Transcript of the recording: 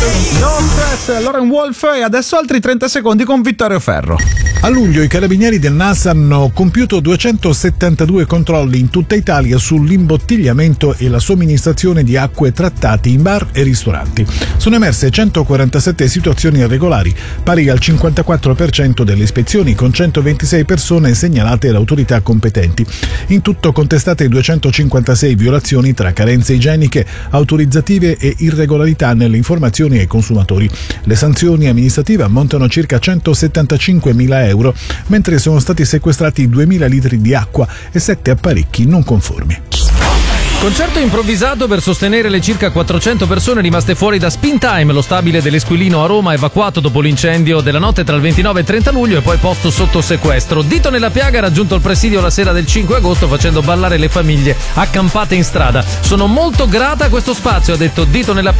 No stress, Lauren Wolf, e adesso altri 30 secondi con Vittorio Ferro. A luglio i carabinieri del NAS hanno compiuto 272 controlli in tutta Italia sull'imbottigliamento e la somministrazione di acque trattate in bar e ristoranti. Sono emerse 147 situazioni irregolari, pari al 54% delle ispezioni, con 126 persone segnalate alle autorità competenti. In tutto contestate 256 violazioni tra carenze igieniche, autorizzative e irregolarità nelle informazioni ai consumatori. Le sanzioni amministrative ammontano a circa 175.000 euro, mentre sono stati sequestrati 2.000 litri di acqua e 7 apparecchi non conformi. Concerto improvvisato per sostenere le circa 400 persone rimaste fuori da Spin Time, lo stabile dell'Esquilino a Roma, evacuato dopo l'incendio della notte tra il 29 e 30 luglio e poi posto sotto sequestro. Dito nella piaga ha raggiunto il presidio la sera del 5 agosto facendo ballare le famiglie accampate in strada. Sono molto grata a questo spazio, ha detto Dito nella piaga